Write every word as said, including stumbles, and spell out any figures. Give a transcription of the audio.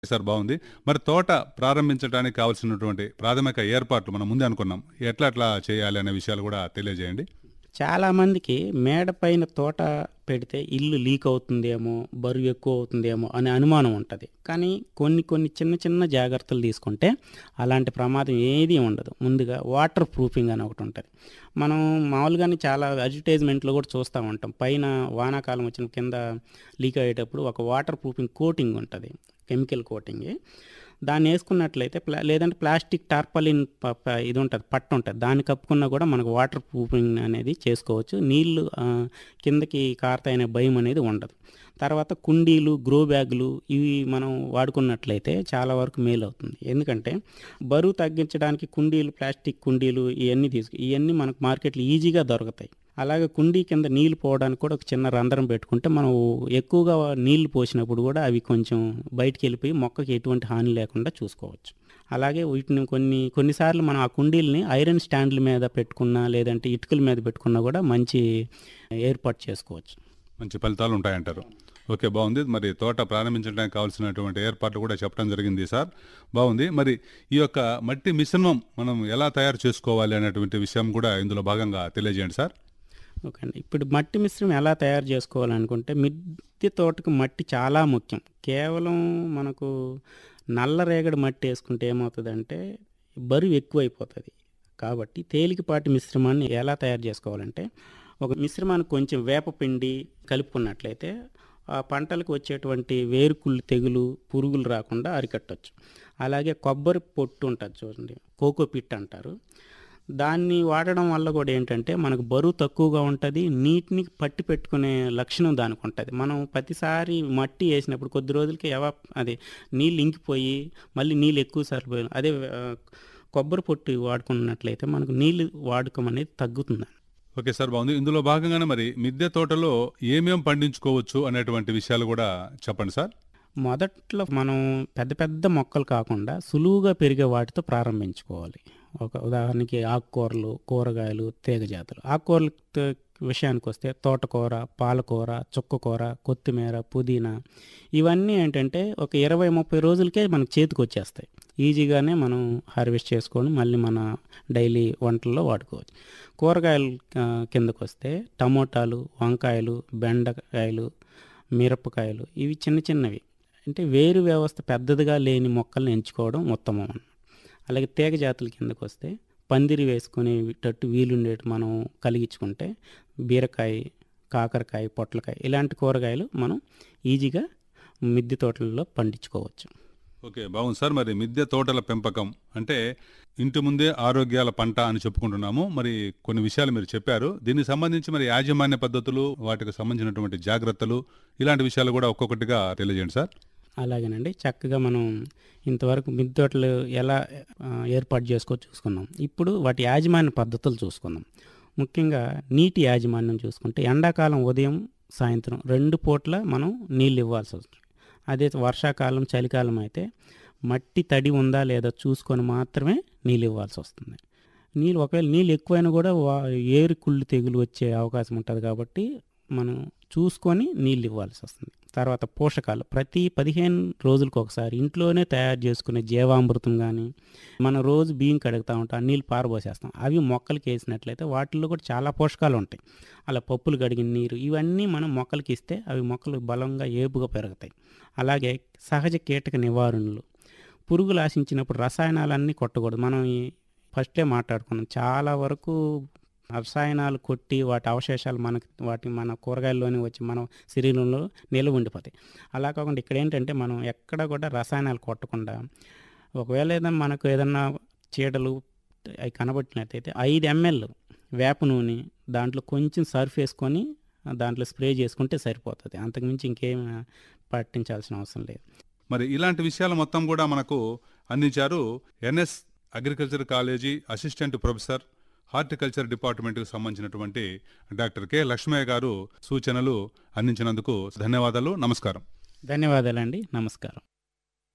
Sir బాగుంది. మరి తోట ప్రారంభించడానికి కావాల్సినటువంటి ప్రాథమిక ఏర్పాట్లు మనం ముందే అనుకున్నాం. ఎట్లా ఎట్లా చేయాలి అనే విషయాలు కూడా తెలియజేయండి. చాలామందికి మేడ పైన తోట పెడితే ఇల్లు లీక్ అవుతుందేమో, బరువు ఎక్కువ అవుతుందేమో అనే అనుమానం ఉంటది. కానీ కొన్ని కొన్ని చిన్న చిన్న జాగ్రత్తలు తీసుకుంటే అలాంటి ప్రమాదం ఏదీ ఉండదు. ముందుగా వాటర్ ప్రూఫింగ్ అని ఒకటి ఉంటది. మనం మామూలుగానే చాలా అడ్వర్టైజ్మెంట్‌లో కూడా చూస్తా ఉంటాం. పైన వానాకాలం వచ్చిన కింద లీక్ అయ్యేటప్పుడు ఒక వాటర్ ప్రూఫింగ్ కోటింగ్ ఉంటది. కెమికల్ కోటింగే. దాన్నేసుకున్నట్లయితే ప్లా లేదంటే ప్లాస్టిక్ టార్పాలిన్ ప ప ఇది ఉంటది. పట్టు ఉంటది. దాన్ని కప్పుకున్నా కూడా మనకు వాటర్ ప్రూఫింగ్ అనేది చేసుకోవచ్చు. నీళ్లు ఆహ్, కిందకి కారతాయనే భయం అనేది ఉండదు. తర్వాత కుండీలు, గ్రో బ్యాగులు ఇవి మనం వాడుకున్నట్లయితే చాలా వరకు మేలవుతుంది. ఎందుకంటే బరువు తగ్గించడానికి కుండీలు, ప్లాస్టిక్ కుండీలు ఇయన్నీ తీసుకు ఇయన్నీ మనకు మార్కెట్‌లో ఈజీగా దొరుకుతాయి. అలాగే కుండీ కింద నీళ్లు పోవడానికి కూడా ఒక చిన్న రంధ్రం పెట్టుకుంటే మనం ఎక్కువగా నీళ్లు పోసినప్పుడు కూడా అవి కొంచెం బయటికెళ్ళిపోయి మొక్కకి ఎటువంటి హాని లేకుండా చూసుకోవచ్చు. అలాగే వీటిని కొన్ని కొన్నిసార్లు మనం ఆ కుండీలని ఐరన్ స్టాండ్‌ల మీద పెట్టుకున్నా, లేదంటే ఇటుకల మీద పెట్టుకున్నా కూడా మంచి ఏర్పాటు చేసుకోవచ్చు. మంచి ఫలితాలు ఉంటాయంటారు. ఓకే, బాగుంది. మరి తోట ప్రారంభించడానికి కావాల్సినటువంటి ఏర్పాట్లు కూడా చెప్పడం జరిగింది సార్. బాగుంది. మరి ఈ యొక్క మట్టి మిశ్రమం మనం ఎలా తయారు చేసుకోవాలి అనేటువంటి విషయం కూడా ఇందులో భాగంగా తెలియజేయండి సార్. ఓకే అండి. ఇప్పుడు మట్టి మిశ్రమం ఎలా తయారు చేసుకోవాలనుకుంటే మిద్దె తోటకు మట్టి చాలా ముఖ్యం. కేవలం మనకు నల్లరేగడి మట్టి వేసుకుంటే ఏమవుతుందంటే బరువు ఎక్కువైపోతుంది. కాబట్టి తేలికపాటి మిశ్రమాన్ని ఎలా తయారు చేసుకోవాలంటే ఒక మిశ్రమానికి కొంచెం వేపపిండి కలుపుకున్నట్లయితే ఆ పంటలకు వచ్చేటువంటి వేరుకుళ్ళు తెగులు పురుగులు రాకుండా అరికట్టవచ్చు. అలాగే కొబ్బరి పొట్టు ఉంటుంది చూడండి, కోకో పిట్ అంటారు. దాన్ని వాడడం వల్ల కూడా ఏంటంటే మనకు బరువు తక్కువగా ఉంటుంది. నీటిని పట్టి పెట్టుకునే లక్షణం దానికి ఉంటుంది. మనం ప్రతిసారి మట్టి వేసినప్పుడు కొద్ది రోజులకి ఎవ అది నీళ్ళు ఇంకిపోయి మళ్ళీ నీళ్ళు ఎక్కువ సరిపోయి అదే ఆ, కొబ్బరి పొట్టు వాడుకున్నట్లయితే మనకు నీళ్ళు వాడకం అనేది తగ్గుతుంది. ఓకే సార్, బాగుంది. ఇందులో భాగంగానే మరి మిద్దె తోటలో ఏమేం పండించుకోవచ్చు అనేటువంటి విషయాలు కూడా చెప్పండి సార్. మొదట్లో మనం పెద్ద పెద్ద మొక్కలు కాకుండా సులువుగా పెరిగే వాటితో ప్రారంభించుకోవాలి. ఒక ఉదాహరణకి ఆకుకూరలు, కూరగాయలు, తీగ జాతులు. ఆకుకూరల త- విషయానికి వస్తే తోటకూర, పాలకూర, చుక్కకూర, కొత్తిమీర, పుదీనా ఇవన్నీ ఏంటంటే ఒక ఇరవై ముప్పై రోజులకే మనకు చేతికి వచ్చేస్తాయి. ఈజీగానే మనం హార్వెస్ట్ చేసుకొని మళ్ళీ మన డైలీ వంటల్లో వాడుకోవచ్చు. కూరగాయలు ఆ, కిందకు వస్తే టమోటాలు, వంకాయలు, బెండకాయలు, మిరపకాయలు ఇవి చిన్న చిన్నవి. అంటే వేరు వ్యవస్థ పెద్దదిగా లేని మొక్కల్ని ఎంచుకోవడం ఉత్తమం అన్నమాట. అలాగే తీగ జాతుల కిందకు వస్తే పందిరి వేసుకునేటట్టు వీలుండేట్టు మనం కలిగించుకుంటే బీరకాయ, కాకరకాయ, పొట్లకాయ ఇలాంటి కూరగాయలు మనం ఈజీగా మిద్దె తోటలలో పండించుకోవచ్చు. ఓకే, బాగుంది సార్. మరి మిద్దె తోటల పెంపకం అంటే ఇంటి ముందే ఆరోగ్యాల పంట అని చెప్పుకుంటున్నాము. మరి కొన్ని విషయాలు మీరు చెప్పారు. దీనికి సంబంధించి మరి యాజమాన్య పద్ధతులు, వాటికి సంబంధించినటువంటి జాగ్రత్తలు, ఇలాంటి విషయాలు కూడా ఒక్కొక్కటిగా తెలియజేయండి సార్. అలాగేనండి. చక్కగా మనం ఇంతవరకు మిద్దె తోటలు ఎలా ఆ, ఏర్పాటు చేసుకోవచ్చు చూసుకున్నాం. ఇప్పుడు వాటి యాజమాన్య పద్ధతులు చూసుకుందాం. ముఖ్యంగా నీటి యాజమాన్యం చూసుకుంటే ఎండాకాలం ఉదయం, సాయంత్రం రెండు పూట్ల మనం నీళ్ళు ఇవ్వాల్సి వస్తుంది. అదే వర్షాకాలం, చలికాలం అయితే మట్టి తడి ఉందా లేదా చూసుకొని మాత్రమే నీళ్ళు ఇవ్వాల్సి వస్తుంది. నీళ్ళు ఒకవేళ నీళ్ళు ఎక్కువైనా కూడా వా ఏరు కుళ్ళు తెగులు వచ్చే అవకాశం ఉంటుంది. కాబట్టి మనం చూసుకొని నీళ్ళు ఇవ్వాల్సి వస్తుంది. తర్వాత పోషకాలు ప్రతి పదిహేను రోజులకు ఒకసారి ఇంట్లోనే తయారు చేసుకునే జీవామృతం కానీ మనం రోజు బియ్యం కడుగుతూ ఉంటాం, ఆ నీళ్ళు పారబోసేస్తాం. అవి మొక్కలకి వేసినట్లయితే వాటిల్లో కూడా చాలా పోషకాలు ఉంటాయి. అలా పప్పులు కడిగిన నీరు ఇవన్నీ మనం మొక్కలకి ఇస్తే అవి మొక్కలు బలంగా ఏపుగా పెరుగుతాయి. అలాగే సహజ కీటక నివారణలు, పురుగులు ఆశించినప్పుడు రసాయనాలన్నీ కొట్టకూడదు. మనం ఈ ఫస్టే మాట్లాడుకున్నాం. చాలా వరకు రసాయనాలు కొట్టి వాటి అవశేషాలు మనకి వాటి మన కూరగాయల్లోనే వచ్చి మన శరీరంలో నిల్వ ఉండిపోతాయి. అలా కాకుండా ఇక్కడ ఏంటంటే మనం ఎక్కడ కూడా రసాయనాలు కొట్టకుండా ఒకవేళ ఏదైనా మనకు ఏదన్నా చీడలు అవి కనబట్టినట్టయితే ఐదు ఎంఎల్ వేప నూనె దాంట్లో కొంచెం సర్ఫ్ వేసుకొని దాంట్లో స్ప్రే చేసుకుంటే సరిపోతుంది. అంతకుమించి ఇంకేం పట్టించాల్సిన అవసరం లేదు. మరి ఇలాంటి విషయాలు మొత్తం కూడా మనకు అందించారు NS agriculture college assistant professor, horticulture డిపార్ట్మెంట్కి సంబంధించినటువంటి డాక్టర్ కె లక్ష్మయ్య గారు సూచనలు అందించినందుకు ధన్యవాదాలు. నమస్కారం. ధన్యవాదాలండి. నమస్కారం.